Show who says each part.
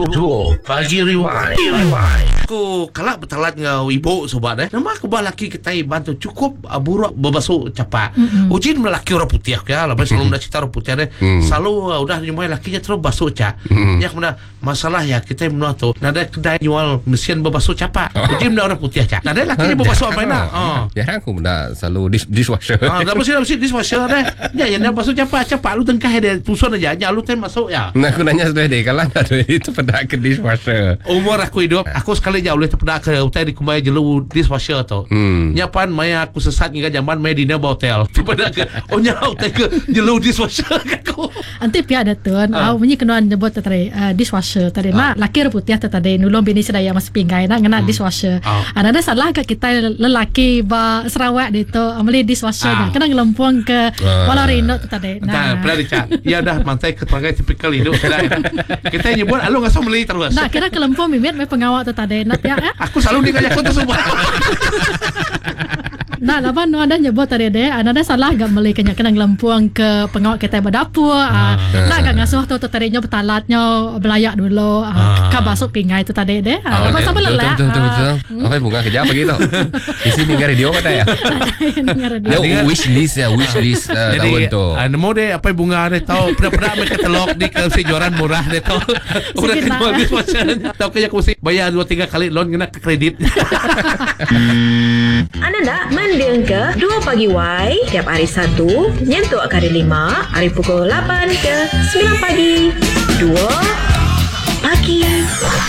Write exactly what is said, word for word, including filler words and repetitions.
Speaker 1: Duo Pagi Rewind. Rewind. Aku kalak bertalat ngau ibu sobat eh. Nama aku balaki kita bantu cukup uh, buruk berbasuh capak. Mm-hmm. Ujin melaki orang putih ya. Lepas selalu dah cerita orang putih deh. Mm. Selalu uh, udah nyumai lakinya terus basuh cak. Mm. Yang mana masalah ya kita menua tu. Nada kedai jual mesin berbasuh capak. Ujin menua orang putih cak. Nada lakinya berbasuh apa nak? Oh.
Speaker 2: Ya aku mendak selalu dis- dishwasher.
Speaker 1: Ah, dah mesti mesti dishwasher deh. Ya yang basuh capak capak lu tengkah dia pusun aja. Ya lu tem masuk ya.
Speaker 2: Nah aku nanya sudah deh kalau ada itu pada ke dishwasher.
Speaker 1: Umur aku hidup, aku sekali jauh boleh terpedak ke hotel di kumai jelu dishwasher tu. Hmm. Nyapan maya aku sesat hingga zaman maya dina hotel. Terpedak ke oh nya hotel ke jelu dishwasher aku.
Speaker 3: Anti pihak ada tuan,
Speaker 1: Ah.
Speaker 3: au bunyi kenuan nyebut tadi uh, dishwasher tadi
Speaker 1: Ah.
Speaker 3: nak laki putih tadi nulung bini sedaya mas pinggai nak ngena
Speaker 1: Hmm.
Speaker 3: dishwasher.
Speaker 1: Ah.
Speaker 3: Ada salah ke kita lelaki ba Sarawak itu amali dishwasher
Speaker 1: Ah.
Speaker 3: kena ngelempung ke
Speaker 2: Ah.
Speaker 3: Walarino tu tadi.
Speaker 1: Nah, pernah dicak. Ya dah mantai keterangan tipikal hidup sudah. Kita nyebut alu ngasau meli terus.
Speaker 3: Nak kira kelempung mimit mai pengawak tu tadi. Nak ya.
Speaker 1: Aku selalu dikajak tu semua.
Speaker 3: Nah, laban nu ada nyebut tadi deh, ada salah gak meli kena kena ngelempung ke pengawak kita berdapur. Ah. Nak gak ngasuh tu tu tadinya betalatnya belayak dulu. Ah. Ka basuk pingai tu tadi deh. Ah, lepas apa lelah.
Speaker 2: Betul betul betul. Apa bunga kerja apa gitu? Di sini dengar radio kata ya. Dia wish list ya, wish list uh, tahun
Speaker 1: Jadi,
Speaker 2: tu.
Speaker 1: uh, nemu deh apa bunga deh tahu pernah-pernah mereka telok di ke sejuaran murah deh tahu. Udah
Speaker 3: Sikit
Speaker 1: kejual
Speaker 3: lah.
Speaker 1: dishwasher. Tahu kayak aku mesti bayar dua tiga kali loan kena ke kredit.
Speaker 4: Anda nak mendeng ke Dua Pagi Y tiap hari Sabtu nyentuk ke hari lima, hari pukul lapan ke sembilan pagi. Dua Pagi